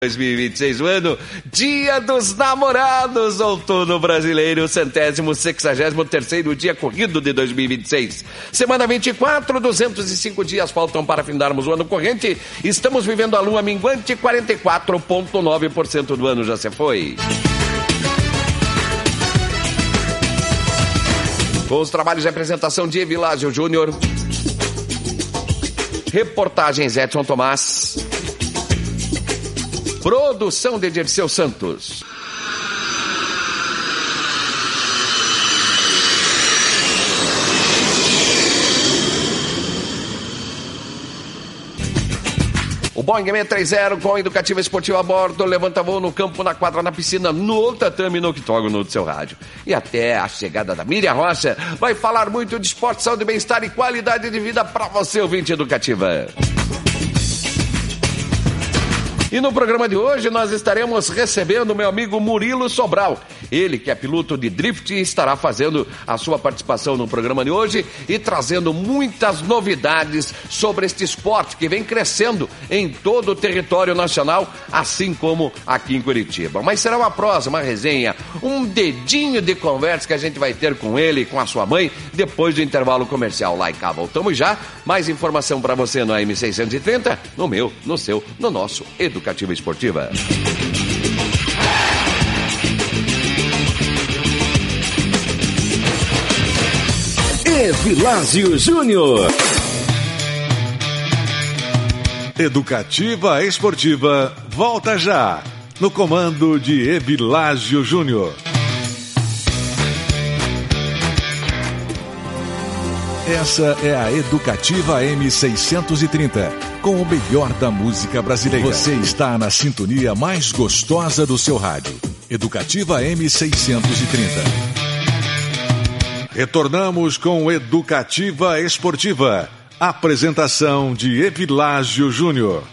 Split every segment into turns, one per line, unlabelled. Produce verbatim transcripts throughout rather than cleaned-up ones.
dois mil e vinte e seis, o ano Dia dos Namorados, outono brasileiro, centésimo, sexagésimo terceiro dia corrido de dois mil e vinte e seis. Semana vinte e quatro, duzentos e cinco dias faltam para findarmos o ano corrente. Estamos vivendo a lua minguante, quarenta e quatro vírgula nove por cento do ano já se foi. Com os trabalhos de apresentação de Evilásio Júnior, reportagens Edson Tomás, produção de Dirceu Santos. O Boeing seiscentos e trinta com a Educativa Esportiva a bordo levanta voo no campo, na quadra, na piscina, no tatame, no octógono do seu rádio. E até a chegada da Miriam Rocha vai falar muito de esporte, saúde, bem-estar e qualidade de vida para você, ouvinte Educativa. E no programa de hoje nós estaremos recebendo o meu amigo Murilo Sobral. Ele, que é piloto de drift, estará fazendo a sua participação no programa de hoje e trazendo muitas novidades sobre este esporte que vem crescendo em todo o território nacional, assim como aqui em Curitiba. Mas será uma prosa, uma resenha, um dedinho de conversa que a gente vai ter com ele e com a sua mãe depois do intervalo comercial. Lá e cá, voltamos já. Mais informação para você no A M seiscentos e trinta, no meu, no seu, no nosso Educativa Esportiva.
Evilásio Júnior.
Educativa Esportiva volta já, no comando de Evilásio Júnior. Essa é a Educativa M seiscentos e trinta, com o melhor da música brasileira. Você está na sintonia mais gostosa do seu rádio. Educativa M seiscentos e trinta. Retornamos com Educativa Esportiva. Apresentação de Evilásio Júnior.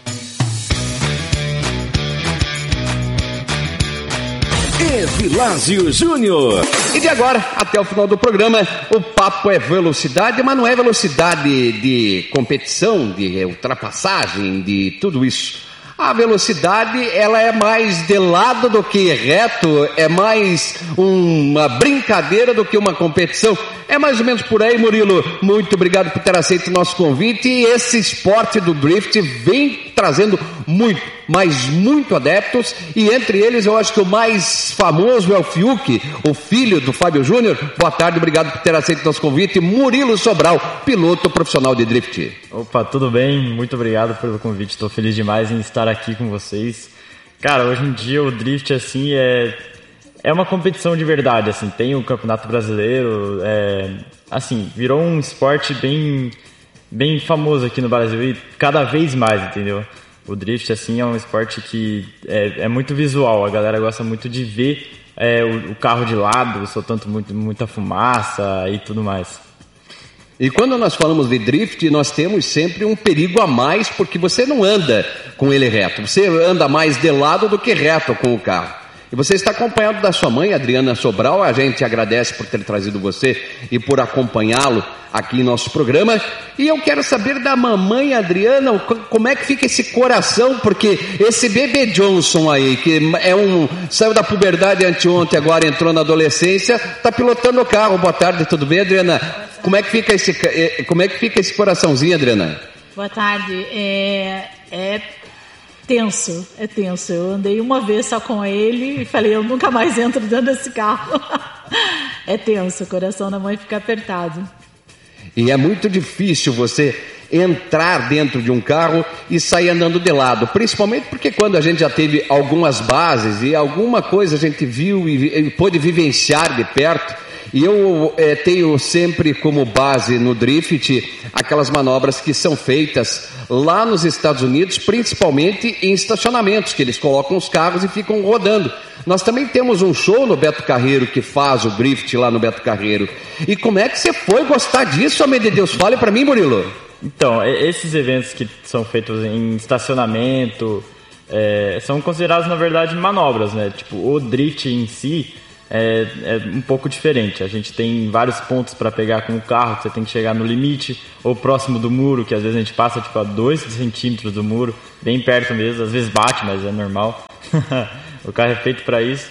Evilásio Júnior.
E de agora, até o final do programa, o papo é velocidade, mas não é velocidade de competição, de ultrapassagem, de tudo isso. A velocidade, ela é mais de lado do que reto, é mais uma brincadeira do que uma competição. É mais ou menos por aí, Murilo. Muito obrigado por ter aceito o nosso convite. E esse esporte do drift vem trazendo muito, mas muito adeptos. E entre eles, eu acho que o mais famoso é o Fiuk, o filho do Fábio Júnior. Boa tarde, obrigado por ter aceito o nosso convite. Murilo Sobral, piloto profissional de drift.
Opa, tudo bem? Muito obrigado pelo convite. Estou feliz demais em estar aqui com vocês. Cara, hoje em dia o drift, assim, é... É uma competição de verdade, assim, tem o Campeonato Brasileiro, é, assim, virou um esporte bem, bem famoso aqui no Brasil e cada vez mais, entendeu? O drift, assim, é um esporte que é, é muito visual, a galera gosta muito de ver é, o, o carro de lado, soltando muito, muita fumaça e tudo mais.
E quando nós falamos de drift, nós temos sempre um perigo a mais, porque você não anda com ele reto, você anda mais de lado do que reto com o carro. E você está acompanhado da sua mãe, Adriana Sobral. A gente agradece por ter trazido você e por acompanhá-lo aqui em nosso programa. E eu quero saber da mamãe Adriana, como é que fica esse coração, porque esse bebê Johnson aí, que é um, saiu da puberdade anteontem, agora entrou na adolescência, está pilotando o carro. Boa tarde, tudo bem, Adriana? Como é que fica esse, como é que fica esse coraçãozinho, Adriana?
Boa tarde. É... é... tenso, é tenso. Eu andei uma vez só com ele e falei, eu nunca mais entro dentro desse carro. É tenso, o coração da mãe fica apertado.
E é muito difícil você entrar dentro de um carro e sair andando de lado, principalmente porque quando a gente já teve algumas bases e alguma coisa a gente viu e, e pôde vivenciar de perto. E eu é, tenho sempre como base no drift aquelas manobras que são feitas lá nos Estados Unidos, principalmente em estacionamentos, que eles colocam os carros e ficam rodando. Nós também temos um show no Beto Carreiro que faz o drift lá no Beto Carreiro. E como é que você foi gostar disso, homem de Deus? Fale pra mim, Murilo.
Então, esses eventos que são feitos em estacionamento é, são considerados, na verdade, manobras, né? Tipo, o drift em si é, é um pouco diferente. A gente tem vários pontos para pegar com o carro, que você tem que chegar no limite, ou próximo do muro, que às vezes a gente passa tipo, a dois centímetros do muro, bem perto mesmo, às vezes bate, mas é normal. O carro é feito para isso.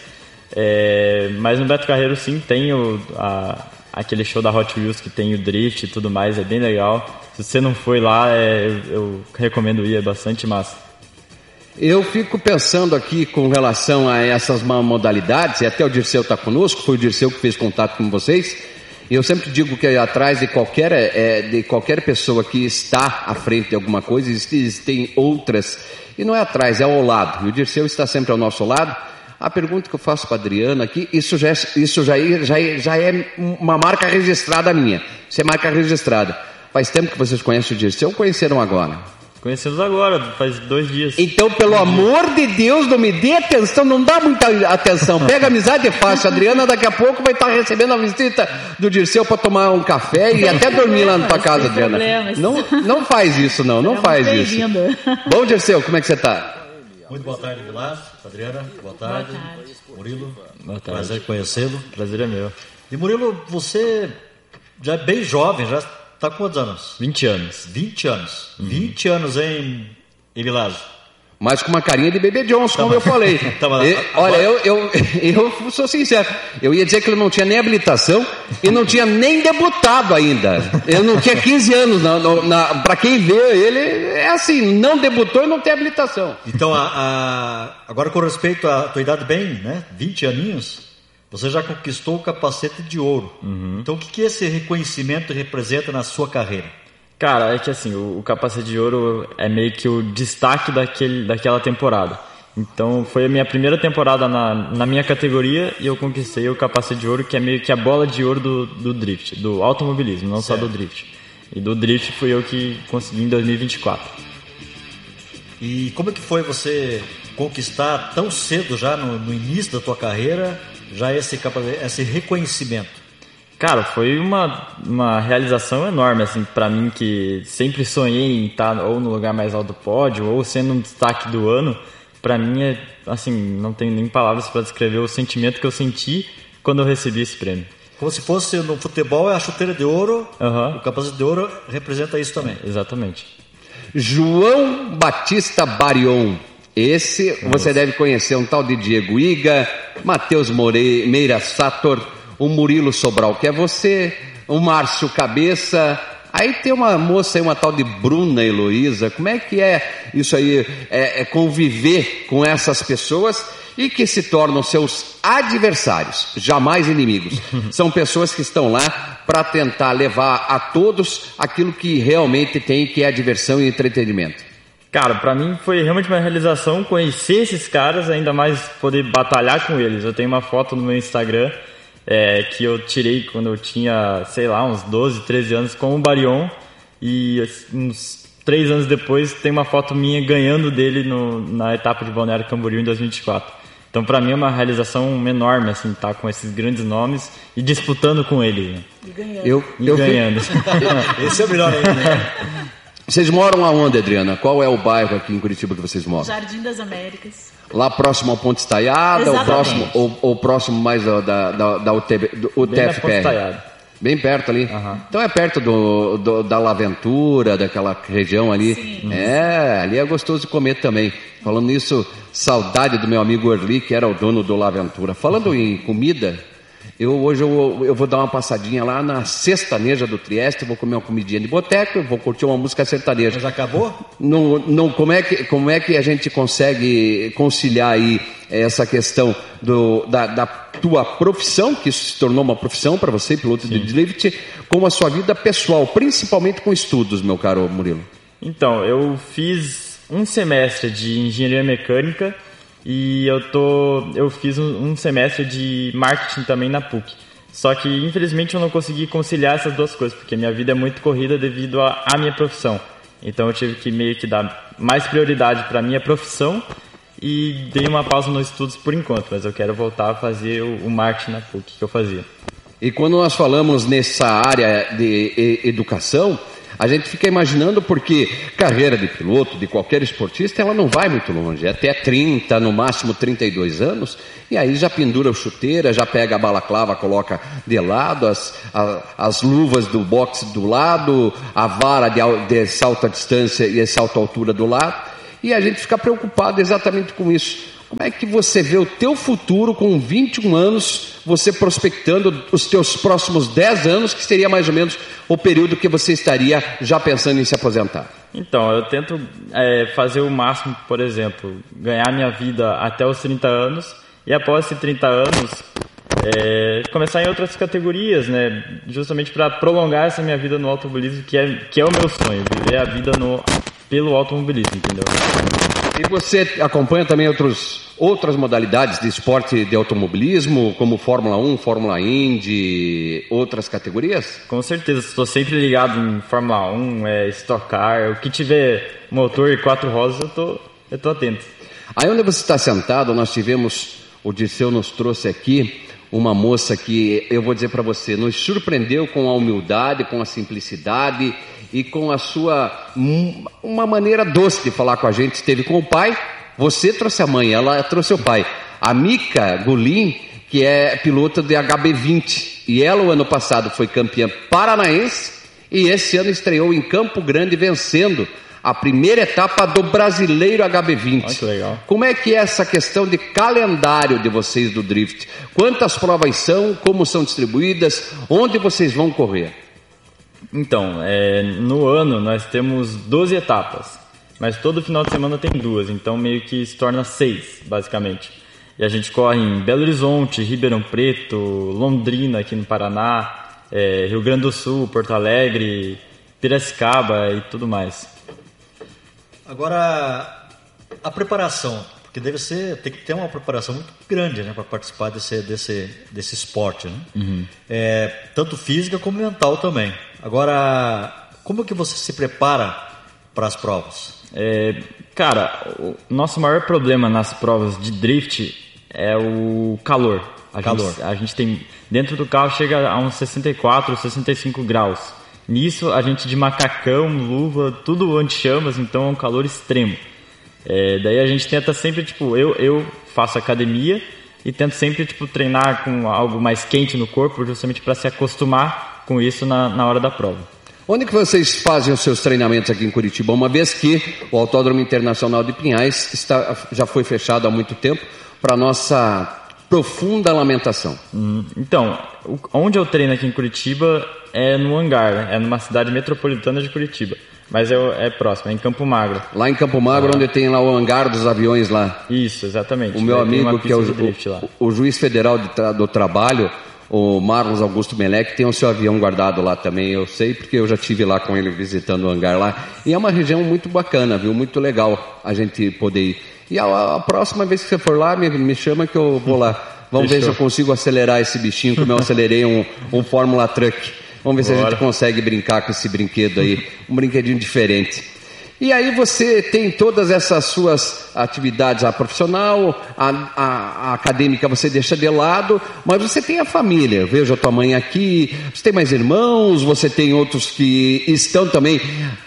É, mas no Beto Carreiro sim tem o, a, aquele show da Hot Wheels que tem o drift e tudo mais, é bem legal. Se você não foi lá, é, eu, eu recomendo ir, é bastante massa.
Eu fico pensando aqui com relação a essas modalidades, e até o Dirceu está conosco, foi o Dirceu que fez contato com vocês. Eu sempre digo que atrás de qualquer, é, de qualquer pessoa que está à frente de alguma coisa, existem outras, e não é atrás, é ao lado. E o Dirceu está sempre ao nosso lado. A pergunta que eu faço para a Adriana aqui, isso, já é, isso já, é, já, é, já é uma marca registrada minha. Isso é marca registrada. Faz tempo que vocês conhecem o Dirceu ou conheceram agora?
Conhecemos agora, faz dois dias.
Então, pelo amor de Deus, não me dê atenção, não dá muita atenção. Pega amizade é fácil. A Adriana daqui a pouco vai estar recebendo a visita do Dirceu para tomar um café e até dormir lá na tua casa, Adriana. Não, não faz isso, não, não faz isso. Bom, Dirceu, como é que você está?
Muito boa tarde, Vilas, Adriana, boa tarde. boa tarde, Murilo,
boa tarde.
Prazer conhecê-lo.
Prazer é meu.
E Murilo, você já é bem jovem, já está com quantos anos?
vinte anos.
vinte anos. Uhum. vinte anos em, em Vilas.
Mas com uma carinha de Bebê Johnson, como eu falei.
Tá, mas,
e, olha, eu, eu, eu sou sincero, eu ia dizer que ele não tinha nem habilitação e não tinha nem debutado ainda. Eu não tinha quinze anos, para quem vê ele, é assim, não debutou e não tem habilitação.
Então, a, a, agora com respeito à tua idade bem, né, vinte aninhos, você já conquistou o capacete de ouro. Uhum. Então, o que, que esse reconhecimento representa na sua carreira?
Cara, é que assim, o, o capacete de ouro é meio que o destaque daquele, daquela temporada. Então foi a minha primeira temporada na, na minha categoria e eu conquistei o capacete de ouro, que é meio que a bola de ouro do, do drift, do automobilismo, não certo. Só do drift. E do drift fui eu que consegui em dois mil e vinte e quatro.
E como é que foi você conquistar tão cedo já no, no início da tua carreira, já esse, esse reconhecimento?
Cara, foi uma, uma realização enorme, assim, pra mim, que sempre sonhei em estar ou no lugar mais alto do pódio, ou sendo um destaque do ano. Pra mim, é, assim, não tenho nem palavras para descrever o sentimento que eu senti quando eu recebi esse prêmio.
Como se fosse no futebol, é a chuteira de ouro, uhum. O capacete de ouro representa isso também.
É, exatamente.
João Batista Barion. Esse Nossa. Você deve conhecer, um tal de Diego Iga, Matheus Meira Sator, o Murilo Sobral, que é você, o Márcio Cabeça, aí tem uma moça aí, uma tal de Bruna Heloísa. Como é que é isso aí, é, é conviver com essas pessoas e que se tornam seus adversários, jamais inimigos. São pessoas que estão lá para tentar levar a todos aquilo que realmente tem, que é diversão e entretenimento.
Cara, pra mim foi realmente uma realização conhecer esses caras, ainda mais poder batalhar com eles. Eu tenho uma foto no meu Instagram É, que eu tirei quando eu tinha, sei lá, uns doze, treze anos com o Barion, e uns três anos depois tem uma foto minha ganhando dele no, na etapa de Balneário Camboriú em dois mil e vinte e quatro. Então pra mim é uma realização enorme, assim, estar com esses grandes nomes e disputando com eles. Né?
E ganhando.
Eu,
e
eu
ganhando.
Fui... Esse é o melhor ainda, né?
Vocês moram aonde, Adriana? Qual é o bairro aqui em Curitiba que vocês moram?
Jardim das Américas.
Lá próximo ao Ponte Estaiada, ou próximo, ou, ou próximo mais da, da, da U T F P R? Bem perto ali. Uhum. Então é perto do, do, da Laventura, daquela região ali. Sim. É, ali é gostoso de comer também. Falando nisso, saudade do meu amigo Erli, que era o dono do Laventura. Falando em comida, eu, hoje eu, eu vou dar uma passadinha lá na Sextaneja do Trieste, vou comer uma comidinha de boteco, vou curtir uma música sertaneja.
Mas acabou?
Não, não, como, é que, como é que a gente consegue conciliar aí essa questão do, da, da tua profissão, que isso se tornou uma profissão para você, piloto de drift, com a sua vida pessoal, principalmente com estudos, meu caro Murilo?
Então, eu fiz um semestre de engenharia mecânica e eu, tô, eu fiz um, um semestre de marketing também na P U C. Só que, infelizmente, eu não consegui conciliar essas duas coisas, porque minha vida é muito corrida devido à minha profissão. Então, eu tive que meio que dar mais prioridade para a minha profissão e dei uma pausa nos estudos por enquanto, mas eu quero voltar a fazer o, o marketing na P U C que eu fazia.
E quando nós falamos nessa área de educação, A gente fica imaginando porque carreira de piloto, de qualquer esportista, ela não vai muito longe. Até trinta, no máximo trinta e dois anos, e aí já pendura a chuteira, já pega a balaclava, coloca de lado, as, a, as luvas do boxe do lado, a vara de, de salto à distância e esse salto à altura do lado, e a gente fica preocupado exatamente com isso. Como é que você vê o teu futuro com vinte e um anos, você prospectando os teus próximos dez anos, que seria mais ou menos o período que você estaria já pensando em se aposentar?
Então, eu tento é, fazer o máximo, por exemplo, ganhar minha vida até os trinta anos e após esses trinta anos é, começar em outras categorias, né? Justamente para prolongar essa minha vida no automobilismo, que é, que é o meu sonho, viver a vida no, pelo automobilismo, entendeu?
E você acompanha também outros, outras modalidades de esporte de automobilismo, como Fórmula um, Fórmula Indy, outras categorias?
Com certeza, estou sempre ligado em Fórmula um, é, Stock Car, o que tiver motor e quatro rodas, eu tô, eu tô atento.
Aí onde você está sentado, nós tivemos, o Dirceu nos trouxe aqui, uma moça que, eu vou dizer para você, nos surpreendeu com a humildade, com a simplicidade e com a sua, uma maneira doce de falar com a gente. Esteve com o pai, você trouxe a mãe, ela trouxe o pai. A Mica Gulin, que é pilota de H B vinte, e ela o ano passado foi campeã paranaense e esse ano estreou em Campo Grande vencendo a primeira etapa do Brasileiro H B vinte.
Olha que legal.
Como é que é essa questão de calendário de vocês do Drift? Quantas provas são? Como são distribuídas? Onde vocês vão correr?
Então, é, no ano nós temos doze etapas, mas todo final de semana tem duas, então meio que se torna seis, basicamente. E a gente corre em Belo Horizonte, Ribeirão Preto, Londrina aqui no Paraná, é, Rio Grande do Sul, Porto Alegre, Piracicaba e tudo mais.
Agora, a preparação, porque deve ser, tem que ter uma preparação muito grande, né, para participar desse, desse, desse esporte, né? Uhum. É, tanto física como mental também. Agora, como que você se prepara para as provas?
É, cara, o nosso maior problema nas provas de drift é o calor. A,
calor.
Gente, a gente tem, dentro do carro chega a uns sessenta e quatro, sessenta e cinco graus. Nisso, a gente de macacão, luva, tudo anti-chamas, então é um calor extremo. É, daí a gente tenta sempre, tipo, eu, eu faço academia e tento sempre, tipo, treinar com algo mais quente no corpo, justamente para se acostumar com isso na, na hora da prova.
Onde que vocês fazem os seus treinamentos aqui em Curitiba? Uma vez que o Autódromo Internacional de Pinhais está, já foi fechado há muito tempo, para nossa profunda lamentação.
Hum, então, o, onde eu treino aqui em Curitiba é no Hangar, né? É numa cidade metropolitana de Curitiba. Mas é, é próximo, é em Campo Magro.
Lá em Campo Magro, ah. onde tem lá o hangar dos aviões lá.
Isso, exatamente.
O meu amigo, que é o, o, o juiz federal de tra, do trabalho, o Marlos Augusto Melec, tem o seu avião guardado lá também. Eu sei porque eu já estive lá com ele visitando o hangar lá. E é uma região muito bacana, viu? Muito legal a gente poder ir. E a, a próxima vez que você for lá, me, me chama que eu vou lá. Vamos Fechou. ver se eu consigo acelerar esse bichinho, como eu acelerei um, um Fórmula Truck. Vamos ver Bora. se a gente consegue brincar com esse brinquedo aí, um brinquedinho diferente. E aí você tem todas essas suas atividades, a profissional, a, a, a acadêmica você deixa de lado, mas você tem a família. Eu vejo a tua mãe aqui, você tem mais irmãos, você tem outros que estão também.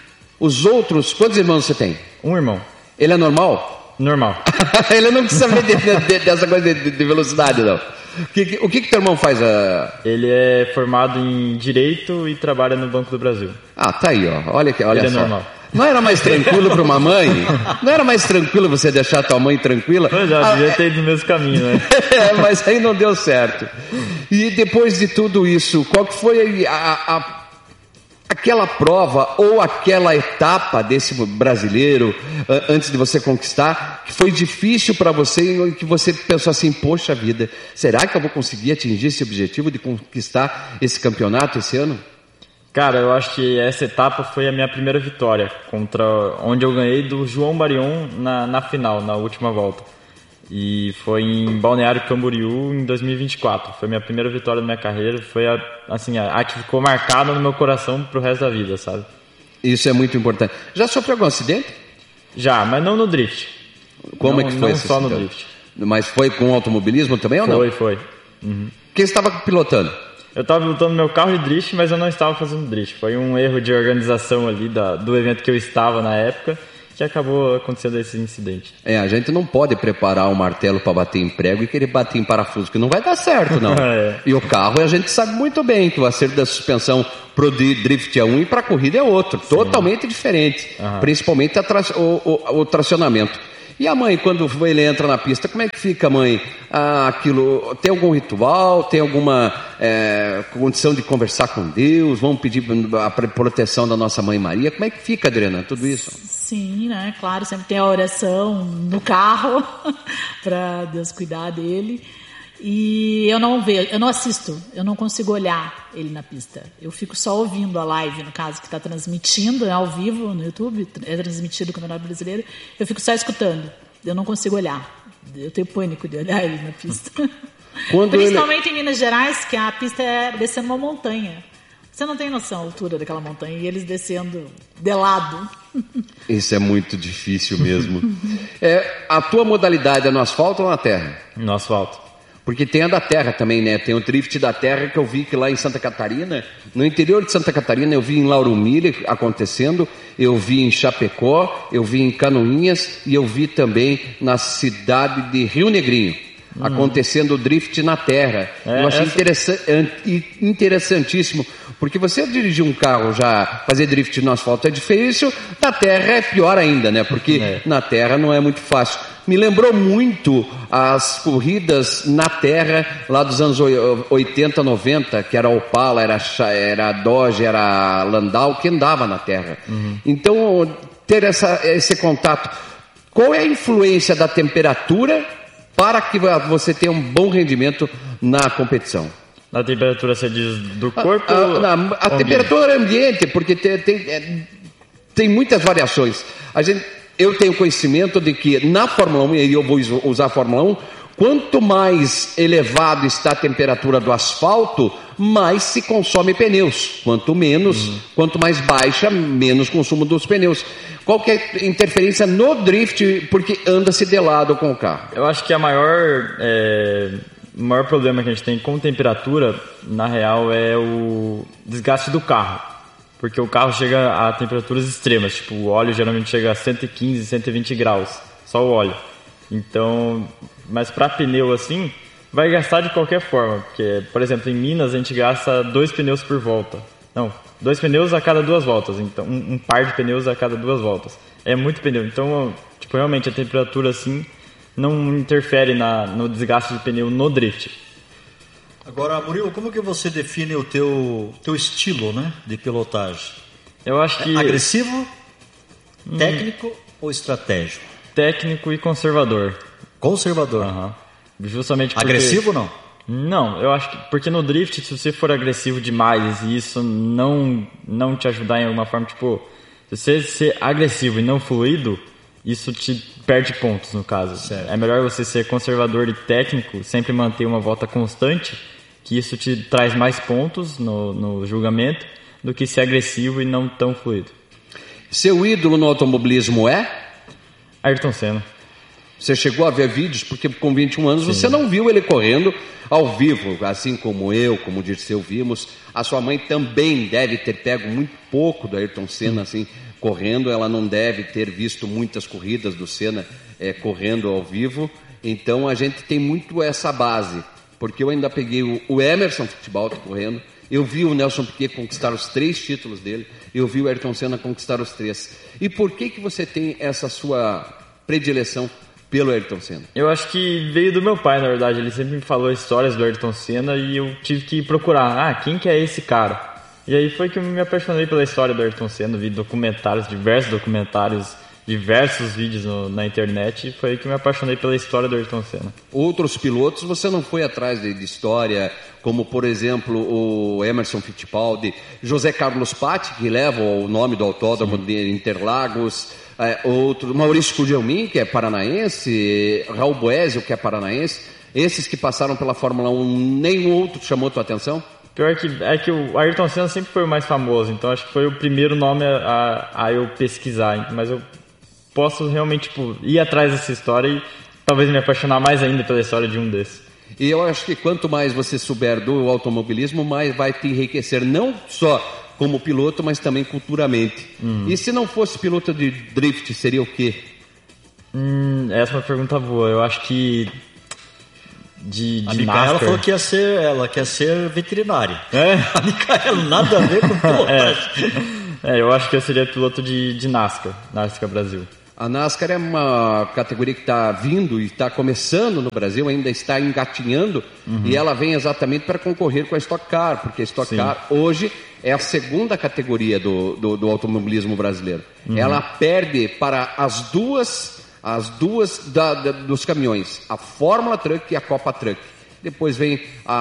Os outros, quantos irmãos você tem?
Um irmão.
Ele é normal?
Normal.
Ele não precisa ver de, de, dessa coisa de, de velocidade, não. O que, o que que teu irmão faz? A...
Ele é formado em Direito e trabalha no Banco do Brasil.
Ah, tá aí, ó. Olha, olha
Ele
só.
é normal.
Não era mais tranquilo para uma mãe? Não era mais tranquilo você deixar a tua mãe tranquila?
Pois já, ah, devia ter ido no mesmo caminho, né?
É, mas aí não deu certo. E depois de tudo isso, qual que foi a, a, aquela prova ou aquela etapa desse brasileiro, antes de você conquistar, que foi difícil para você e que você pensou assim, poxa vida, será que eu vou conseguir atingir esse objetivo de conquistar esse campeonato esse ano?
Cara, eu acho que essa etapa foi a minha primeira vitória, contra onde eu ganhei do João Barion na, na final, na última volta. E foi em Balneário Camboriú em dois mil e vinte e quatro. Foi a minha primeira vitória na minha carreira, foi a, assim, a, a que ficou marcada no meu coração pro resto da vida, sabe?
Isso é muito importante. Já sofreu algum acidente?
Já, mas não no drift.
Como
não,
é que foi
não
esse
só
acidente?
No drift.
Mas foi com automobilismo também ou não?
Foi, foi. Uhum.
Quem estava pilotando?
Eu estava pilotando meu carro de drift, mas eu não estava fazendo drift. Foi um erro de organização ali da, do evento que eu estava na época, que acabou acontecendo esse incidente.
É, a gente não pode preparar um martelo para bater em prego e querer bater em parafuso, que não vai dar certo, não. É. E o carro, a gente sabe muito bem que o acerto da suspensão pro drift é um e para a corrida é outro. Sim. Totalmente diferente. Uhum. Principalmente a tra- o, o, o tracionamento. E a mãe, quando ele entra na pista, como é que fica, mãe? Ah, aquilo, tem algum ritual? Tem alguma é, condição de conversar com Deus? Vamos pedir a proteção da nossa mãe Maria? Como é que fica, Adriana, tudo isso?
Sim, né? Claro, sempre tem a oração no carro para Deus cuidar dele. E eu não vejo, eu não assisto, eu não consigo olhar ele na pista. Eu fico só ouvindo a live, no caso, que está transmitindo, né, ao vivo no YouTube, é transmitido o Campeonato Brasileiro. Eu fico só escutando, eu não consigo olhar. Eu tenho pânico de olhar ele na pista. Quando Principalmente ele... em Minas Gerais, que a pista é descendo uma montanha. Você não tem noção da altura daquela montanha, e eles descendo de lado.
Isso é muito difícil mesmo. É, a tua modalidade é no asfalto ou na terra?
No asfalto.
Porque tem a da terra também, né? Tem o drift da terra que eu vi que lá em Santa Catarina, no interior de Santa Catarina, eu vi em Lauro Miller acontecendo, eu vi em Chapecó, eu vi em Canoinhas e eu vi também na cidade de Rio Negrinho, hum. acontecendo o drift na terra. É, eu achei essa... interessante, interessantíssimo, porque você dirigir um carro já, fazer drift no asfalto é difícil, na terra é pior ainda, né? Porque é. na terra não é muito fácil. Me lembrou muito as corridas na terra lá dos anos oitenta, noventa, que era Opala, era, era Dodge, era Landau, que andava na terra. Uhum. Então, ter essa, esse contato. Qual é a influência da temperatura para que você tenha um bom rendimento na competição?
Na temperatura, você diz, do corpo?
A, a, a, a temperatura ambiente, porque tem, tem, é, tem muitas variações. A gente... Eu tenho conhecimento de que na Fórmula um, e eu vou usar a Fórmula um, quanto mais elevado está a temperatura do asfalto, mais se consome pneus. Quanto menos, uhum. quanto mais baixa, menos consumo dos pneus. Qual que é a interferência no drift, porque anda-se de lado com o carro?
Eu acho que a maior, é, o maior problema que a gente tem com temperatura, na real, é o desgaste do carro. Porque o carro chega a temperaturas extremas, tipo o óleo geralmente chega a cento e quinze, cento e vinte graus, só o óleo. Então, mas para pneu assim, vai gastar de qualquer forma, porque, por exemplo, em Minas a gente gasta dois pneus por volta. Não, dois pneus a cada duas voltas, então um, um par de pneus a cada duas voltas. É muito pneu, então, tipo, realmente a temperatura assim não interfere na, no desgaste de pneu no drift.
Agora, Murilo, como que você define o teu, teu estilo, né, de pilotagem?
Eu acho que...
É agressivo, hum. técnico ou estratégico?
Técnico e conservador.
Conservador?
Uhum. Justamente porque...
Agressivo não?
Não, eu acho que... Porque no drift, se você for agressivo demais e isso não, não te ajudar em alguma forma, tipo... Se você ser agressivo e não fluido, isso te perde pontos, no caso. Certo. É melhor você ser conservador e técnico, sempre manter uma volta constante, que isso te traz mais pontos no, no julgamento, do que ser agressivo e não tão fluido.
Seu ídolo no automobilismo é?
Ayrton Senna.
Você chegou a ver vídeos, porque com vinte e um anos Sim. você não viu ele correndo ao vivo, assim como eu, como o Dirceu vimos. A sua mãe também deve ter pego muito pouco do Ayrton Senna, assim, correndo. Ela não deve ter visto muitas corridas do Senna é, correndo ao vivo. Então a gente tem muito essa base, porque eu ainda peguei o, o Emerson Fittipaldi correndo, eu vi o Nelson Piquet conquistar os três títulos dele, eu vi o Ayrton Senna conquistar os três. E por que que você tem essa sua predileção pelo Ayrton Senna?
Eu acho que veio do meu pai, na verdade. Ele sempre me falou histórias do Ayrton Senna e eu tive que procurar. Ah, quem que é esse cara? E aí foi que eu me apaixonei pela história do Ayrton Senna. Vi documentários, diversos documentários, diversos vídeos no, na internet. E foi aí que eu me apaixonei pela história do Ayrton Senna.
Outros pilotos, você não foi atrás de, de história, como por exemplo o Emerson Fittipaldi, José Carlos Patti, que leva o nome do autódromo Sim. de Interlagos... É, outro, Maurício Gugelmin, que é paranaense, Raul Boesio, que é paranaense, esses que passaram pela Fórmula um, nenhum outro chamou tua atenção?
Pior que é que o Ayrton Senna sempre foi o mais famoso, então acho que foi o primeiro nome a, a, a eu pesquisar, mas eu posso realmente tipo, ir atrás dessa história e talvez me apaixonar mais ainda pela história de um desses.
E eu acho que quanto mais você souber do automobilismo, mais vai te enriquecer, não só como piloto, mas também culturalmente. Hum. E se não fosse piloto de drift, seria o quê?
Hum, essa é uma pergunta boa. Eu acho que de, de
a Micaela falou que ia ser, ela quer ser veterinária.
É?
A Micaela nada a ver com pilotagem.
É. É, eu acho que eu seria piloto de, de NASCAR, NASCAR Brasil.
A NASCAR é uma categoria que está vindo e está começando no Brasil, ainda está engatinhando, uhum. e ela vem exatamente para concorrer com a Stock Car, porque a Stock Sim. Car hoje é a segunda categoria do, do, do automobilismo brasileiro. Uhum. Ela perde para as duas, as duas da, da, dos caminhões, a Fórmula Truck e a Copa Truck. Depois vem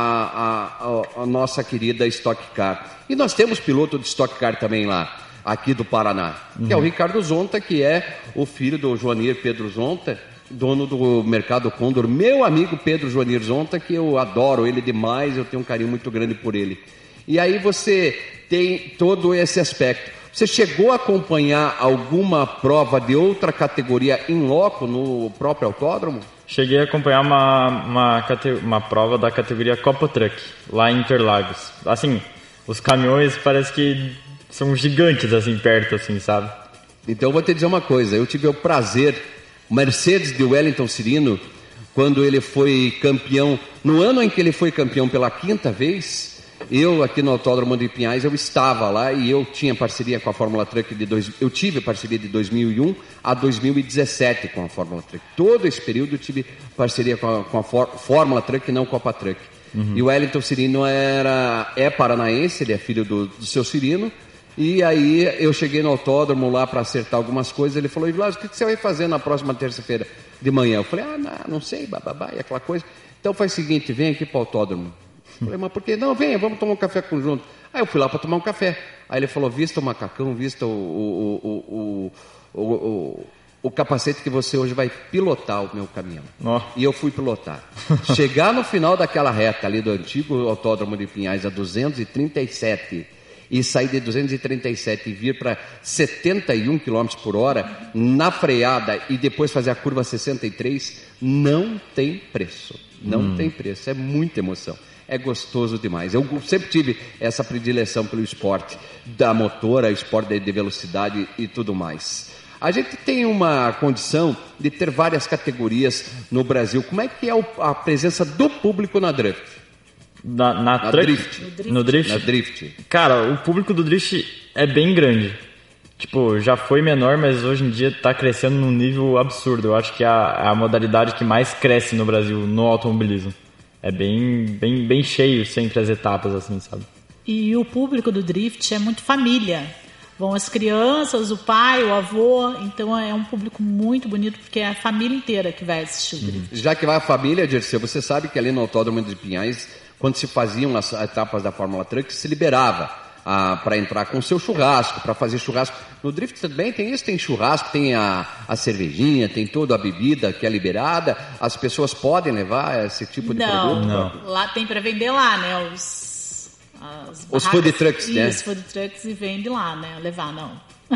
a, a, a, a nossa querida Stock Car. E nós temos piloto de Stock Car também lá, aqui do Paraná, uhum. que é o Ricardo Zonta, que é o filho do Joanir Pedro Zonta, dono do Mercado Condor, meu amigo Pedro Joanir Zonta, que eu adoro ele demais, eu tenho um carinho muito grande por ele. E aí você tem todo esse aspecto. Você chegou a acompanhar alguma prova de outra categoria em loco no próprio autódromo?
Cheguei a acompanhar uma, uma, uma prova da categoria Copa Truck, lá em Interlagos. Assim, os caminhões parece que são gigantes, assim, perto, assim, sabe?
Então eu vou te dizer uma coisa, eu tive o prazer, Mercedes de Wellington Cirino, quando ele foi campeão, no ano em que ele foi campeão pela quinta vez, eu aqui no Autódromo de Pinhais, eu estava lá e eu tinha parceria com a Fórmula Truck de dois, eu tive parceria de dois mil e um a dois mil e dezessete com a Fórmula Truck. Todo esse período eu tive parceria com a, com a For, Fórmula Truck e não Copa Truck. Uhum. E o Wellington Cirino era, é paranaense, ele é filho do, do seu Cirino. E aí eu cheguei no autódromo lá para acertar algumas coisas, ele falou, Ivilásio, o que você vai fazer na próxima terça-feira de manhã? Eu falei, ah, não, não sei, bababá, e aquela coisa. Então faz o seguinte, vem aqui para o autódromo. Eu falei, mas por que? Não, venha, vamos tomar um café conjunto. Aí eu fui lá para tomar um café. Aí ele falou, vista o macacão, vista o, o, o, o, o, o, o capacete que você hoje vai pilotar o meu caminhão. Oh. E eu fui pilotar. Chegar no final daquela reta ali do antigo autódromo de Pinhais a duzentos e trinta e sete... e sair de duzentos e trinta e sete e vir para setenta e um quilômetros por hora na freada e depois fazer a curva sessenta e três, não tem preço. Não hum. tem preço. É muita emoção. É gostoso demais. Eu sempre tive essa predileção pelo esporte da motora, esporte de velocidade e tudo mais. A gente tem uma condição de ter várias categorias no Brasil. Como é que é a presença do público na drift?
Na, na,
na
truck,
drift.
No drift?
Na drift.
Cara, o público do drift é bem grande. Tipo, já foi menor, mas hoje em dia tá crescendo num nível absurdo. Eu acho que é a, a modalidade que mais cresce no Brasil, no automobilismo. É bem, bem, bem cheio sempre as etapas, assim, sabe?
E o público do drift é muito família. Vão as crianças, o pai, o avô. Então é um público muito bonito, porque é a família inteira que vai assistir o drift.
Já que vai a família, Dirceu, você sabe que ali no Autódromo de Pinhais, quando se faziam as etapas da Fórmula Truck, se liberava ah, para entrar com o seu churrasco, para fazer churrasco. No drift também tem isso, tem churrasco, tem a, a cervejinha, tem toda a bebida que é liberada. As pessoas podem levar esse tipo de
não,
produto?
Não,
lá tem para vender lá, né? Os, as
os food trucks,
e
né?
Os food trucks e vende lá, né? Levar, não.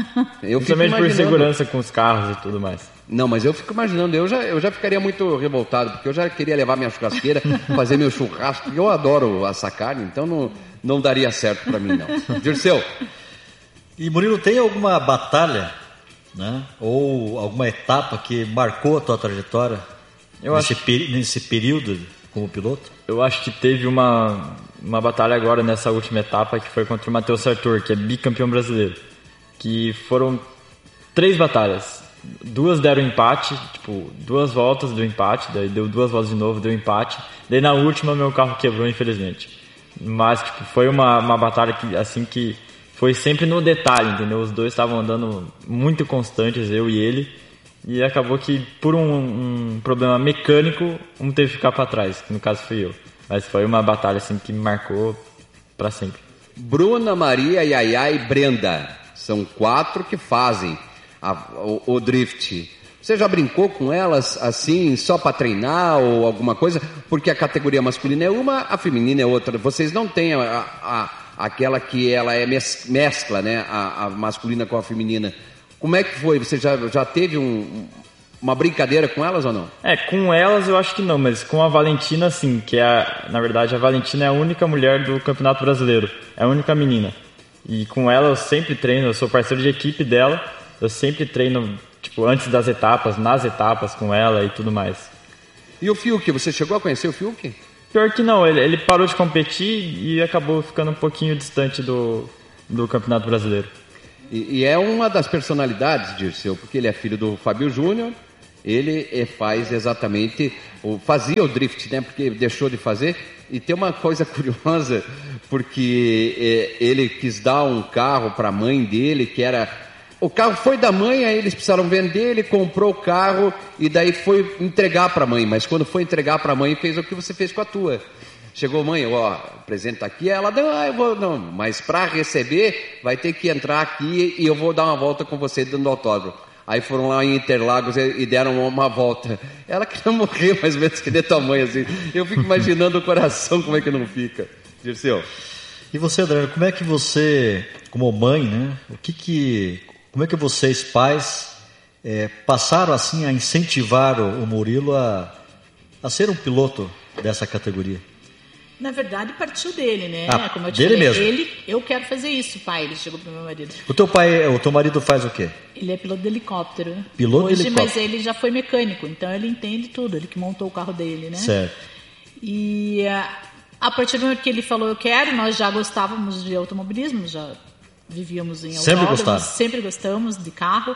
Eu
Principalmente por segurança com os carros e tudo mais.
Não, mas eu fico imaginando, eu já, eu já ficaria muito revoltado, porque eu já queria levar minha churrasqueira, fazer meu churrasco, eu adoro assar carne, então não, não daria certo para mim, não. Dirceu.
E Murilo, tem alguma batalha, né, ou alguma etapa que marcou a tua trajetória
eu
nesse,
acho...
peri- nesse período como piloto?
Eu acho que teve uma, uma batalha agora nessa última etapa, que foi contra o Matheus Sartor, que é bicampeão brasileiro. Que foram três batalhas. Duas deram empate, tipo, duas voltas deu empate, daí deu duas voltas de novo, deu empate. Daí na última meu carro quebrou, infelizmente. Mas, tipo, foi uma, uma batalha que, assim, que foi sempre no detalhe, entendeu? Os dois estavam andando muito constantes, eu e ele. E acabou que, por um, um problema mecânico, um teve que ficar para trás, que no caso fui eu. Mas foi uma batalha, assim, que me marcou para sempre.
Bruna, Maria, Yaya e Brenda. São quatro que fazem a, o, o drift. Você já brincou com elas assim, só para treinar ou alguma coisa? Porque a categoria masculina é uma, a feminina é outra. Vocês não têm a, a, aquela que ela é mes, mescla, né? A, a masculina com a feminina. Como é que foi? Você já, já teve um, uma brincadeira com elas ou não?
É, com elas eu acho que não, mas com a Valentina sim, que é, a, na verdade, a Valentina é a única mulher do Campeonato Brasileiro, é a única menina. E com ela eu sempre treino, eu sou parceiro de equipe dela, eu sempre treino, tipo, antes das etapas, nas etapas com ela e tudo mais.
E o Fiuk, você chegou a conhecer o Fiuk?
Pior que não, ele, ele parou de competir e acabou ficando um pouquinho distante do, do Campeonato Brasileiro.
E, e é uma das personalidades, Dirceu, porque ele é filho do Fábio Júnior, ele faz exatamente, fazia o drift, né, porque deixou de fazer, e tem uma coisa curiosa, porque ele quis dar um carro para a mãe dele, que era, o carro foi da mãe, aí eles precisaram vender, ele comprou o carro, e daí foi entregar para a mãe, mas quando foi entregar para a mãe, fez o que você fez com a tua. Chegou, mãe, ó, o presente tá aqui, ela, não, eu vou, não, mas para receber, vai ter que entrar aqui e eu vou dar uma volta com você dando autógrafo. Aí foram lá em Interlagos e deram uma volta. Ela queria morrer mais ou menos que nem tua mãe, assim. Eu fico imaginando o coração, como é que não fica. Dirceu.
E você, Adriano, como é que você, como mãe, né? O que que, como é que vocês, pais, é, passaram assim a incentivar o, o Murilo a, a ser um piloto dessa categoria?
Na verdade, partiu dele, né?
Ah,
Como eu te
dele
falei,
mesmo.
ele, eu quero fazer isso, pai. Ele chegou pro meu marido.
O teu pai, o teu marido faz o quê?
Ele é piloto de helicóptero.
Piloto de
Hoje,
helicóptero.
mas ele já foi mecânico, então ele entende tudo. Ele que montou o carro dele, né?
Certo.
E a, a partir do momento que ele falou eu quero, nós já gostávamos de automobilismo, já vivíamos em
Sempre
autódromos,
gostaram.
sempre gostamos de carro.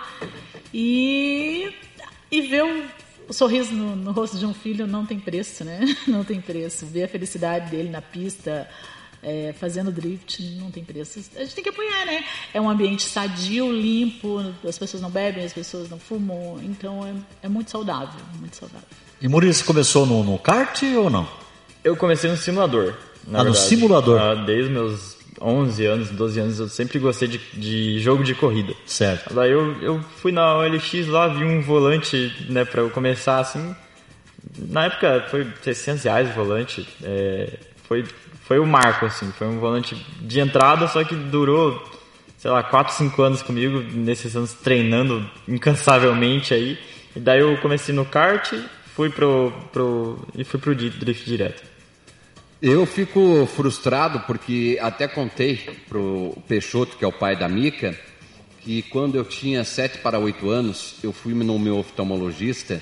E, e ver o O sorriso no, no rosto de um filho não tem preço, né? Não tem preço. Ver a felicidade dele na pista, é, fazendo drift, não tem preço. A gente tem que apoiar, né? É um ambiente sadio, limpo, as pessoas não bebem, as pessoas não fumam, então é, é muito saudável, muito saudável.
E Murilo, você começou no, no kart ou não?
Eu comecei no simulador, na
Ah, no
verdade.
simulador?
Ah, desde meus onze anos, doze anos, eu sempre gostei de, de jogo de corrida.
Certo.
Daí eu, eu fui na O L X lá, vi um volante, né, pra eu começar assim. Na época foi seiscentos reais o volante. É, foi, foi o marco, assim. Foi um volante de entrada, só que durou, sei lá, quatro, cinco anos comigo, nesses anos treinando incansavelmente aí. E daí eu comecei no kart, fui pro, pro, e fui pro drift direto.
Eu fico frustrado porque até contei pro Peixoto, que é o pai da Mica, que quando eu tinha sete para oito anos, eu fui no meu oftalmologista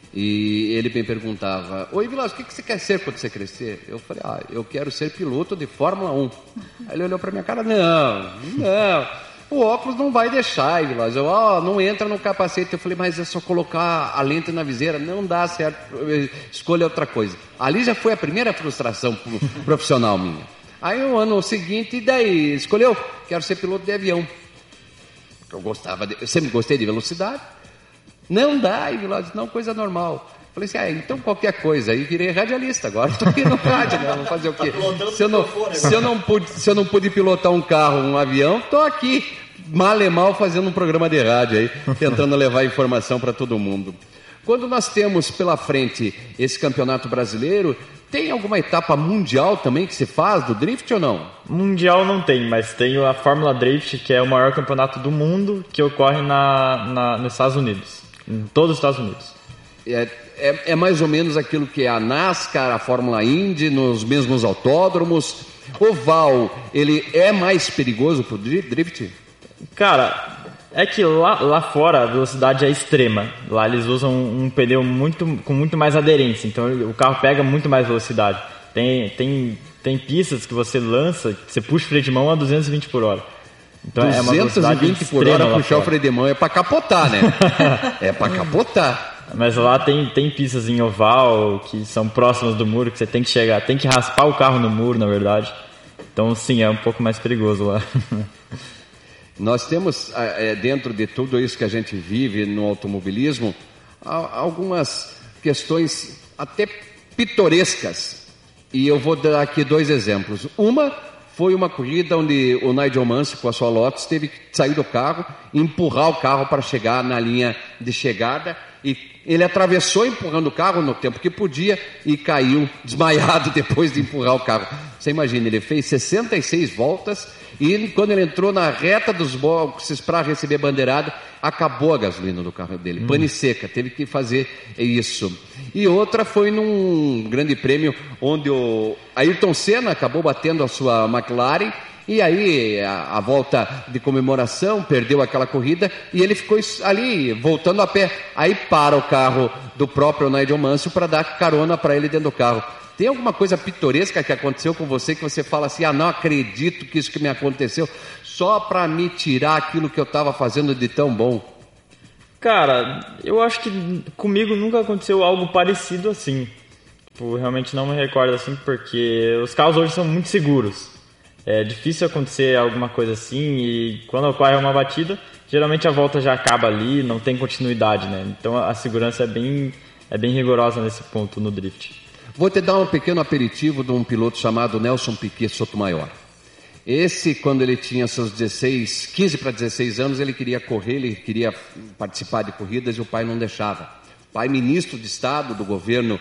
e ele me perguntava: oi, Vilas, o que você quer ser quando você crescer? Eu falei: ah, eu quero ser piloto de Fórmula um. Aí ele olhou para minha cara: não, não, o óculos não vai deixar, Vilas. Eu, ó, não entra no capacete. Eu falei: mas é só colocar a lente na viseira. Não dá certo, escolha outra coisa. Ali já foi a primeira frustração profissional minha. Aí o ano seguinte, e daí? Escolheu? Quero ser piloto de avião. Eu gostava, de, eu sempre gostei de velocidade. Não dá, e Vilas, não, coisa normal. Falei assim: ah, então qualquer coisa. Aí virei radialista, agora estou aqui no rádio, né? Vou fazer o quê? Se eu, não, se, eu não pude, se eu não pude pilotar um carro, um avião, estou aqui, mal e mal, fazendo um programa de rádio aí, tentando levar informação para todo mundo. Quando nós temos pela frente esse campeonato brasileiro, tem alguma etapa mundial também que se faz do drift ou não?
Mundial não tem, mas tem a Fórmula Drift, que é o maior campeonato do mundo, que ocorre na, na, nos Estados Unidos, em todos os Estados Unidos.
É, é, é mais ou menos aquilo que é a NASCAR, a Fórmula Indy, nos mesmos autódromos. O Val, ele é mais perigoso pro drift?
Cara, é que lá, lá fora a velocidade é extrema. Lá eles usam um pneu muito, com muito mais aderência, então o carro pega muito mais velocidade. Tem, tem, tem pistas que você lança, você puxa o freio de mão a duzentos e vinte por hora. Então é uma
duzentos e vinte por hora puxar o freio de mão é para capotar, né? É para capotar.
Mas lá tem, tem pistas em oval que são próximas do muro, que você tem que chegar, tem que raspar o carro no muro, na verdade. Então sim, é um pouco mais perigoso lá.
Nós temos, é, dentro de tudo isso que a gente vive no automobilismo, algumas questões até pitorescas. E eu vou dar aqui dois exemplos. Uma foi uma corrida onde o Nigel Mansell, com a sua Lotus, teve que sair do carro e empurrar o carro para chegar na linha de chegada. E ele atravessou empurrando o carro no tempo que podia e caiu desmaiado depois de empurrar o carro. Você imagina, ele fez sessenta e seis voltas E quando ele entrou na reta dos boxes para receber bandeirada, acabou a gasolina do carro dele, hum. pane seca, teve que fazer isso. E outra foi num grande prêmio onde o Ayrton Senna acabou batendo a sua McLaren, e aí a, a volta de comemoração, perdeu aquela corrida, e ele ficou ali voltando a pé. Aí para o carro do próprio Nigel Mansell para dar carona para ele dentro do carro. Tem alguma coisa pitoresca que aconteceu com você que você fala assim, ah, não acredito que isso que me aconteceu, só para me tirar aquilo que eu estava fazendo de tão bom?
Cara, eu acho que comigo nunca aconteceu algo parecido assim. Tipo, realmente não me recordo assim, porque os carros hoje são muito seguros. É difícil acontecer alguma coisa assim, e quando ocorre uma batida, geralmente a volta já acaba ali, não tem continuidade, né? Então a segurança é bem, é bem rigorosa nesse ponto no drift.
Vou te dar um pequeno aperitivo de um piloto chamado Nelson Piquet Sotomayor. Esse, quando ele tinha seus dezesseis, quinze para dezesseis anos, ele queria correr, ele queria participar de corridas e o pai não deixava. O pai, ministro de Estado do governo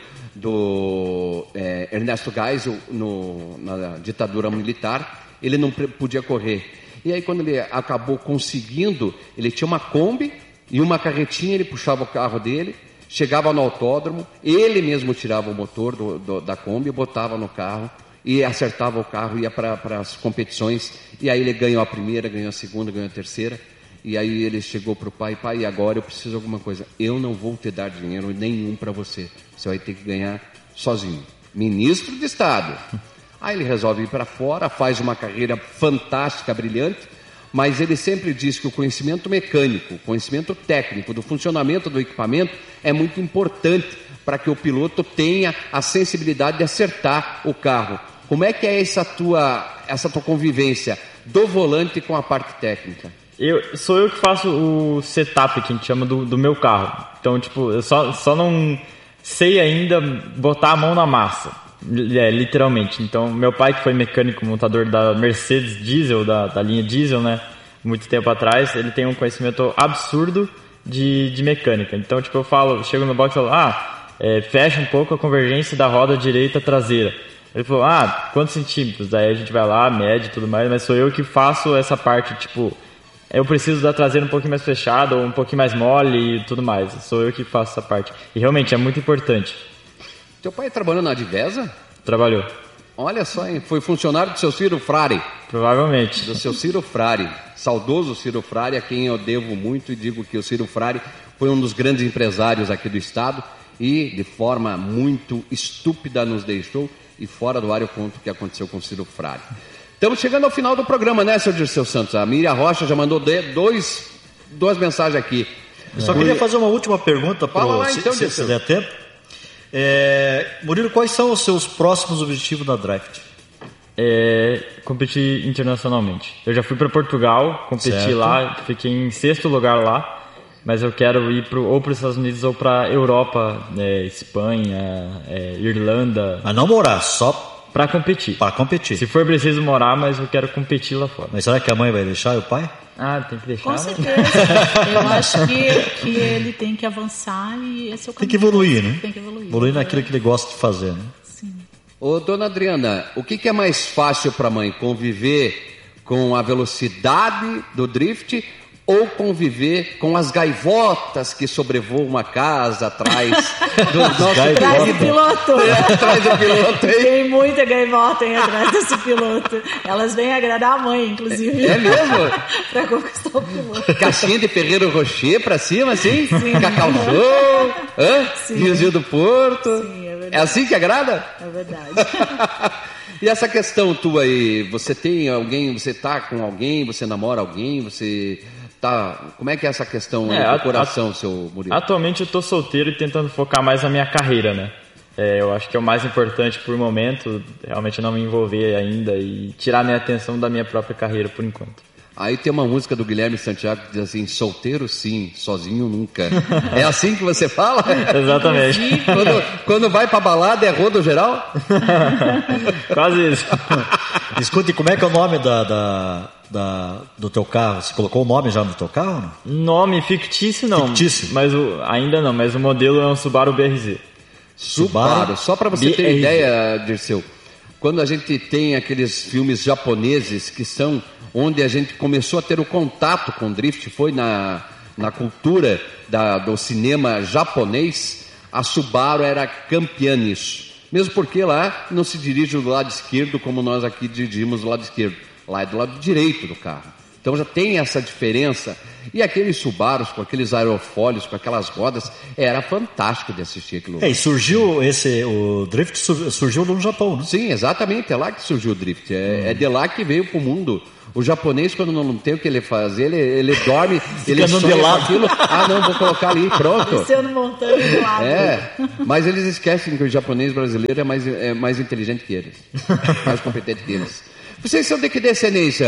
do é, Ernesto Geisel, no, na ditadura militar, ele não podia correr. E aí, quando ele acabou conseguindo, ele tinha uma Kombi e uma carretinha, ele puxava o carro dele, chegava no autódromo, ele mesmo tirava o motor do, do, da Kombi, botava no carro e acertava o carro, ia para as competições, e aí ele ganhou a primeira, ganhou a segunda, ganhou a terceira, e aí ele chegou para o pai, pai, agora eu preciso de alguma coisa, eu não vou te dar dinheiro nenhum para você, você vai ter que ganhar sozinho, ministro de Estado. Aí ele resolve ir para fora, faz uma carreira fantástica, brilhante, mas ele sempre diz que o conhecimento mecânico, o conhecimento técnico do funcionamento do equipamento é muito importante para que o piloto tenha a sensibilidade de acertar o carro. Como é que é essa tua, essa tua convivência do volante com a parte técnica?
Eu, sou eu que faço o setup, que a gente chama, do, do meu carro. Então, tipo, eu só, só não sei ainda botar a mão na massa. É, literalmente. Então, meu pai, que foi mecânico, montador da Mercedes Diesel, da, da linha Diesel, né, muito tempo atrás, ele tem um conhecimento absurdo de, de mecânica. Então, tipo, eu falo, chego no box e falo, ah, é, fecha um pouco a convergência da roda direita traseira. Ele falou, ah, quantos centímetros? Daí a gente vai lá, mede e tudo mais, mas sou eu que faço essa parte, tipo, eu preciso da traseira um pouquinho mais fechada ou um pouquinho mais mole e tudo mais. Sou eu que faço essa parte. E realmente é muito importante.
Teu pai trabalhou na Advesa?
Trabalhou.
Olha só, hein? Foi funcionário do seu Ciro Frari.
Provavelmente.
Do seu Ciro Frari. Saudoso Ciro Frari, a quem eu devo muito, e digo que o Ciro Frari foi um dos grandes empresários aqui do estado e de forma muito estúpida nos deixou, e fora do ar eu conto o que aconteceu com o Ciro Frari. Estamos chegando ao final do programa, né, seu Dirceu Santos? A Miriam Rocha já mandou dois, duas mensagens aqui.
Eu só queria fazer uma última pergunta para
Fala lá,
se,
então,
se, se der tempo. É, Murilo, quais são os seus próximos objetivos na Draft?
É, competir internacionalmente. Eu já fui para Portugal, competi certo. lá, fiquei em sexto lugar lá, mas eu quero ir pro, ou para os Estados Unidos ou para Europa, é, Espanha, é, Irlanda.
Mas não morar, só
para competir.
Para competir.
Se for preciso morar, mas eu quero competir lá fora.
Mas será que a mãe vai deixar e o pai?
Ah, tem que deixar.
Com certeza. Eu acho que, que ele tem que avançar e esse é o caminho.
Tem que evoluir, né?
Tem que evoluir.
Evoluir naquilo que ele gosta de fazer, né?
Sim.
Ô, dona Adriana, o que, que é mais fácil para a mãe? Conviver com a velocidade do drift ou conviver com as gaivotas que sobrevoam uma casa atrás do nosso
atrás do piloto?
É, atrás do piloto, hein?
Tem muita gaivota aí atrás desse piloto. Elas vêm agradar a mãe, inclusive.
É mesmo?
Pra conquistar o piloto.
Caixinha de Ferreiro Rocher pra cima, assim?
Sim.
Cacau Show, hã?
Sim.
Riozinho do Porto.
Sim, é verdade.
É assim que agrada?
É verdade.
E essa questão tua aí, você tem alguém, você tá com alguém, você namora alguém, você... Tá, como é que é essa questão
é,
aí do coração, seu Murilo?
Atualmente eu tô solteiro e tentando focar mais na minha carreira, né? É, eu acho que é o mais importante por momento, realmente não me envolver ainda e tirar minha atenção da minha própria carreira por enquanto.
Aí tem uma música do Guilherme Santiago que diz assim, solteiro sim, sozinho nunca. É assim que você fala?
Exatamente.
Quando, quando vai pra balada é rodo geral?
Quase isso.
Escute, como é que é o nome da, da, da, do teu carro? Você colocou o nome já no teu carro? Não?
Nome fictício não.
Fictício?
Mas o, ainda não, mas o modelo é um Subaru B R Z.
Subaru, só pra você ter
B R Z.
ideia, Dirceu. quando a gente tem aqueles filmes japoneses que são onde a gente começou a ter o contato com o drift, foi na, na cultura da, do cinema japonês, a Subaru era campeã nisso. Mesmo porque lá não se dirige do lado esquerdo como nós aqui dirigimos do lado esquerdo. Lá é do lado direito do carro. Então já tem essa diferença. E aqueles Subarus com aqueles aerofólios, com aquelas rodas, era fantástico de assistir aquilo.
É, e surgiu esse, o drift surgiu no Japão, né?
Sim, exatamente, é lá que surgiu o drift. É, hum. é de lá que veio pro mundo. O japonês, quando não tem o que ele fazer, ele, ele dorme, ele sonha com aquilo. Ah, não, vou colocar ali, pronto.
Descendo montanha de lado.
É, mas eles esquecem que o japonês brasileiro é mais, é mais inteligente que eles. Mais competente que eles. Vocês são de que descendência?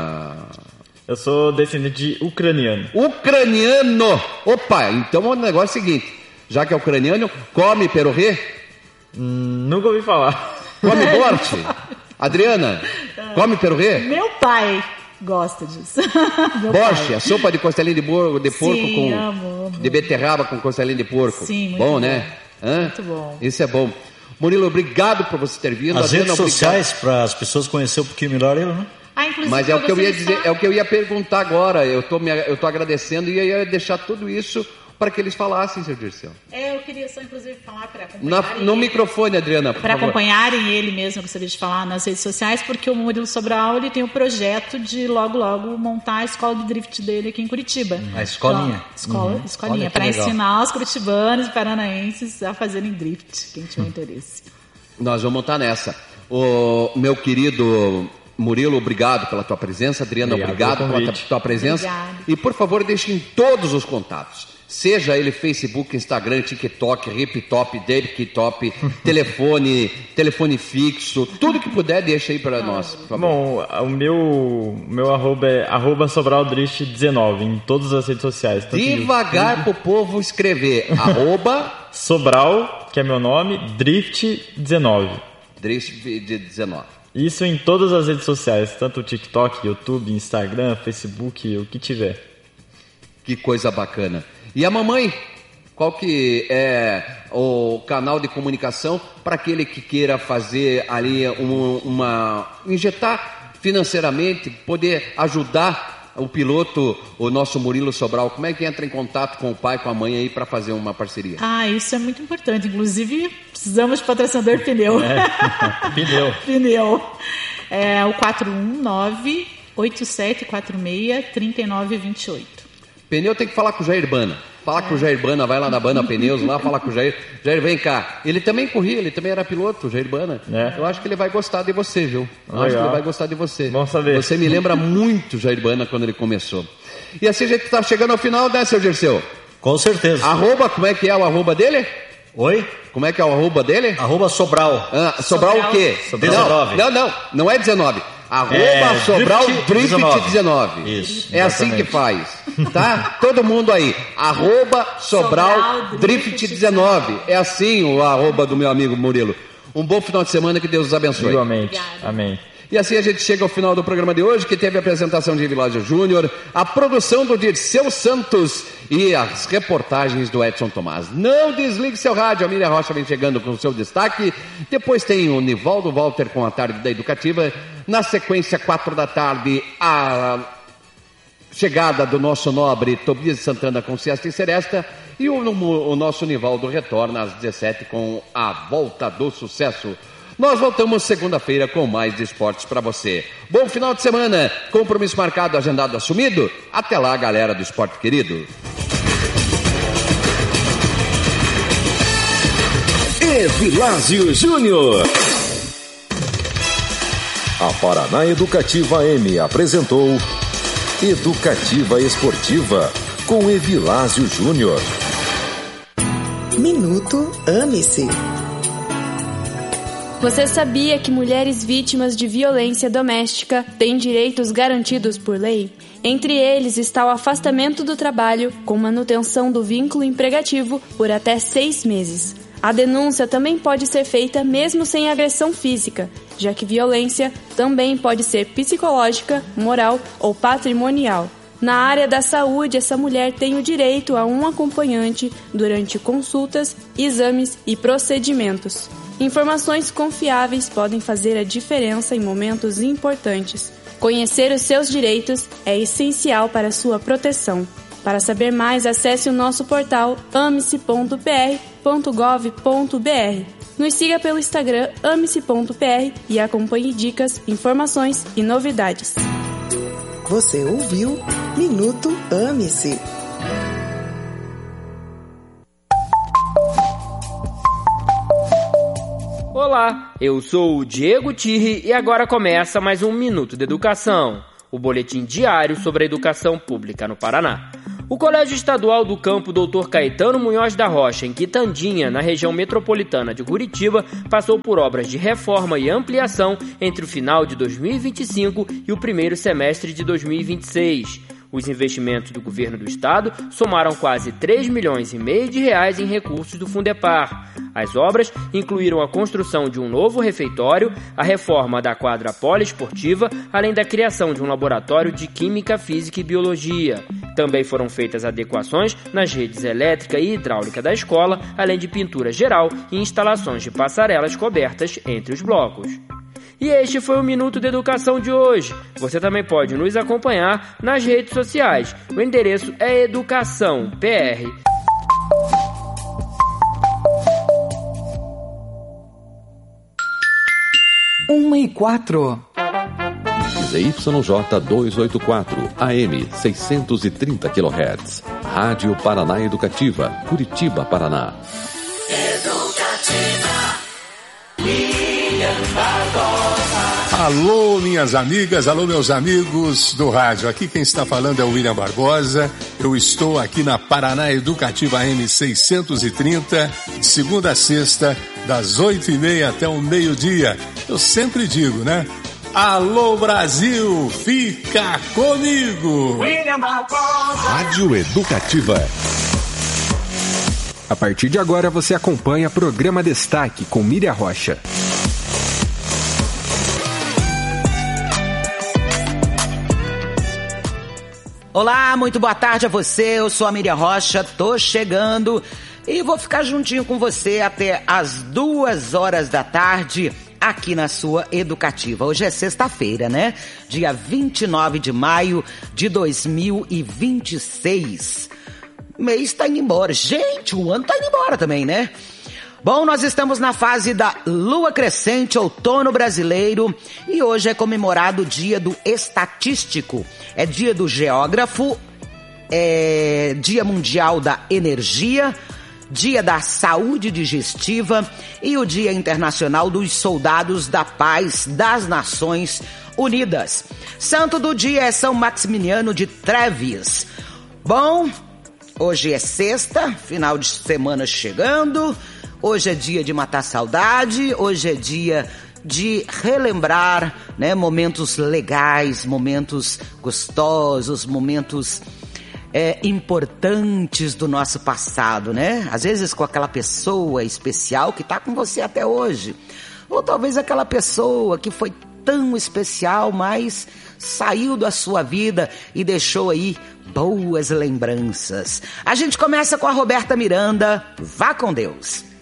Eu sou descendente de ucraniano.
Ucraniano! Opa, então o negócio é o seguinte. Já que é ucraniano, come perorê?
Hum, nunca ouvi falar.
Come borte? Adriana, come perorê?
Meu pai gosta disso.
Borte, a sopa de costelinha de, bo- de porco
Sim,
com
amo, amo.
de beterraba com costelinha de porco.
Sim, muito
bom,
bom.
né? Hã?
Muito bom.
Isso é bom. Murilo, obrigado por você ter vindo.
As
Adriana,
redes
obrigado.
sociais, para as pessoas conhecerem um pouquinho melhor ele, né?
Ah, inclusive,
Mas é o que eu ia
vocês
dizer,
falam-
é o que eu ia perguntar agora. Eu tô, me, eu tô agradecendo e eu ia deixar tudo isso para que eles falassem, seu Dirceu.
É, eu queria só, inclusive, falar para
Na,
acompanharem
no
ele-
microfone, Adriana, por
Para
favor.
acompanharem ele mesmo, eu gostaria de falar nas redes sociais, porque o Murilo Sobral ele tem o projeto de logo, logo montar a escola de drift dele aqui em Curitiba.
A escolinha.
Então, escola,
Uhum.
escolinha,
Olha que
para
legal.
ensinar os curitibanos e paranaenses a fazerem drift, quem tiver interesse.
Nós vamos montar nessa. O meu querido Murilo, obrigado pela tua presença. Adriana,
Obrigado
obrigado
pelo
pela tua,
convite.
tua presença.
Obrigada.
E, por favor, deixem todos os contatos. Seja ele Facebook, Instagram, TikTok, Riptop, Derptop, telefone, telefone fixo, tudo que puder, deixa aí para nós, por favor.
Bom, o meu, o meu arroba é arroba sobraldrift dezenove em todas as redes sociais. tanto no
Devagar pro povo escrever. Arroba
Sobral, que é meu nome, drift dezenove.
Drift de dezenove.
Isso em todas as redes sociais, tanto o TikTok, YouTube, Instagram, Facebook, o que tiver.
Que coisa bacana. E a mamãe? Qual que é o canal de comunicação para aquele que queira fazer ali uma, uma... injetar financeiramente, poder ajudar o piloto, o nosso Murilo Sobral? Como é que entra em contato com o pai, com a mãe aí para fazer uma parceria?
Ah, isso é muito importante. Inclusive, precisamos de patrocinador pneu.
Pneu.
Pneu. É o quatro um nove, oito sete quatro seis, três nove dois oito.
Pneu tem que falar com o Jair Bana. Fala com o Jair Bana, vai lá na Bana Pneus, lá fala com o Jair. Jair, vem cá. Ele também corria, ele também era piloto, o Jair Bana.
É.
Eu acho que ele vai gostar de você, viu? Eu
Legal.
acho que ele vai gostar de você.
Bom saber.
Você me lembra muito Jair Bana quando ele começou. E assim a gente tá chegando ao final, né, seu Dirceu?
Com certeza.
Arroba, como é que é o arroba dele?
Oi?
Como é que é o arroba dele?
Arroba Sobral.
Ah, Sobral,
Sobral.
o quê?
dezenove.
Não, não, não, não é dezenove. Arroba
É,
Sobral
Drift
Drift
dezenove.
dezenove.
Isso,
É assim que faz, tá? Todo mundo aí. Arroba Sobral
Sobral
Drift
Drift
dezenove. É assim o arroba do meu amigo Murilo. Um bom final de semana, que Deus os abençoe.
Igualmente.
Obrigada.
Amém.
E assim a gente chega ao final do programa de hoje, que teve a apresentação de Evilásio Júnior, a produção do Dirceu Santos e as reportagens do Edson Tomás. Não desligue seu rádio, a Miriam Rocha vem chegando com o seu destaque. Depois tem o Nivaldo Walter com a tarde da Educativa. Na sequência, quatro da tarde, a chegada do nosso nobre Tobias de Santana com Siesta e Seresta. E o, o nosso Nivaldo retorna às dezessete com a Volta do Sucesso. Nós voltamos segunda-feira com mais de esportes para você. Bom final de semana, compromisso marcado, agendado, assumido. Até lá, galera do esporte querido.
Evilásio Júnior. A Paraná Educativa M apresentou Educativa Esportiva com Evilásio Júnior.
Minuto Ame-se.
Você sabia que mulheres vítimas de violência doméstica têm direitos garantidos por lei? Entre eles está o afastamento do trabalho com manutenção do vínculo emregativo por até seis meses. A denúncia também pode ser feita mesmo sem agressão física, já que violência também pode ser psicológica, moral ou patrimonial. Na área da saúde, essa mulher tem o direito a um acompanhante durante consultas, exames e procedimentos. Informações confiáveis podem fazer a diferença em momentos importantes. Conhecer os seus direitos é essencial para a sua proteção. Para saber mais, acesse o nosso portal amice ponto p r ponto gov ponto b r. Nos siga pelo Instagram amice ponto p r e acompanhe dicas, informações e novidades.
Você ouviu Minuto Amice.
Olá, eu sou o Diego Tirri e agora começa mais um Minuto de Educação, o boletim diário sobre a educação pública no Paraná. O Colégio Estadual do Campo doutor Caetano Munhoz da Rocha, em Quitandinha, na região metropolitana de Curitiba, passou por obras de reforma e ampliação entre o final de dois mil e vinte e cinco e o primeiro semestre de dois mil e vinte e seis. Os investimentos do governo do estado somaram quase três milhões e meio de reais em recursos do Fundepar. As obras incluíram a construção de um novo refeitório, a reforma da quadra poliesportiva, além da criação de um laboratório de Química, Física e Biologia. Também foram feitas adequações nas redes elétrica e hidráulica da escola, além de pintura geral e instalações de passarelas cobertas entre os blocos. E este foi o Minuto de Educação de hoje. Você também pode nos acompanhar nas redes sociais. O endereço é Educação P R.
Uma e quatro.
Z Y J duzentos e oitenta e quatro, A M seiscentos e trinta quilohertz. Rádio Paraná Educativa, Curitiba, Paraná.
Educativa. William Barbosa.
Alô, minhas amigas, alô, meus amigos do rádio. Aqui quem está falando é o William Barbosa. Eu estou aqui na Paraná Educativa A M seiscentos e trinta, de segunda a sexta, das oito e meia até o meio-dia. Eu sempre digo, né? Alô, Brasil, fica comigo!
William Barbosa.
Rádio Educativa.
A partir de agora você acompanha Programa Destaque com Miriam Rocha.
Olá, muito boa tarde a você, eu sou a Miriam Rocha, tô chegando e vou ficar juntinho com você até as duas horas da tarde aqui na sua Educativa. Hoje é sexta-feira, né? Dia vinte e nove de maio de dois mil e vinte e seis. O mês tá indo embora. Gente, o ano tá indo embora também, né? Bom, nós estamos na fase da lua crescente, outono brasileiro, e hoje é comemorado o dia do estatístico, é dia do geógrafo, é dia mundial da energia, dia da saúde digestiva e o dia internacional dos soldados da paz das Nações Unidas. Santo do dia é São Maximiliano de Treves. Bom, hoje é sexta, final de semana chegando. Hoje é dia de matar saudade, hoje é dia de relembrar, né, momentos legais, momentos gostosos, momentos é, importantes do nosso passado, né? Às vezes com aquela pessoa especial que está com você até hoje. Ou talvez aquela pessoa que foi tão especial, mas saiu da sua vida e deixou aí boas lembranças. A gente começa com a Roberta Miranda, Vá com Deus.